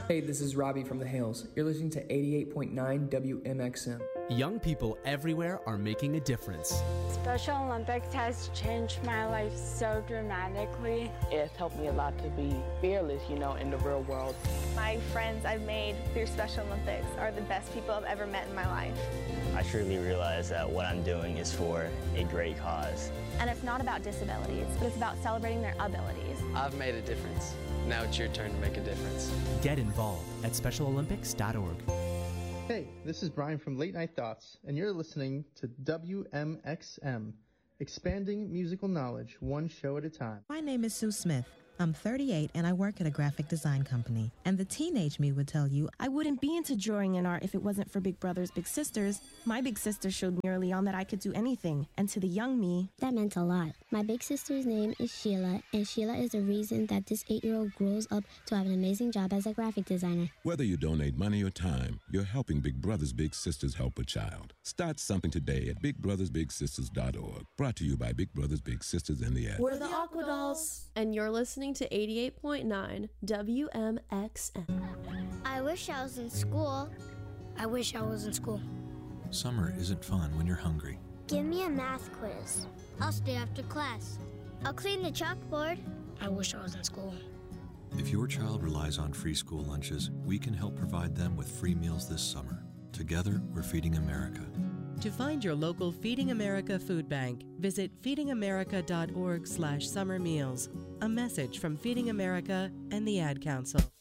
Hey, this is Robbie from The Hales. You're listening to 88.9 WMXM. Young people everywhere are making a difference. Special Olympics has changed my life so dramatically. It's helped me a lot to be fearless, in the real world. My friends I've made through Special Olympics are the best people I've ever met in my life. I truly realize that what I'm doing is for a great cause. And it's not about disabilities, but it's about celebrating their abilities. I've made a difference. Now it's your turn to make a difference. Get involved at SpecialOlympics.org. Hey, this is Brian from Late Night Thoughts, and you're listening to WMXM, expanding musical knowledge one show at a time. My name is Sue Smith. I'm 38 and I work at a graphic design company. And the teenage me would tell you, I wouldn't be into drawing and art if it wasn't for Big Brothers Big Sisters. My big sister showed me early on that I could do anything. And to the young me, that meant a lot. My big sister's name is Sheila, and Sheila is the reason that this 8-year-old grows up to have an amazing job as a graphic designer. Whether you donate money or time, you're helping Big Brothers Big Sisters help a child. Start something today at BigBrothersBigSisters.org. Brought to you by Big Brothers Big Sisters and the Ad. We're the Aqua Dolls, and you're listening to 88.9 WMXM. I wish I was in school. I wish I was in school. Summer isn't fun when you're hungry. Give me a math quiz. I'll stay after class. I'll clean the chalkboard. I wish I was in school. If your child relies on free school lunches, we can help provide them with free meals this summer. Together, we're Feeding America. To find your local Feeding America food bank, visit feedingamerica.org/summer meals. A message from Feeding America and the Ad Council.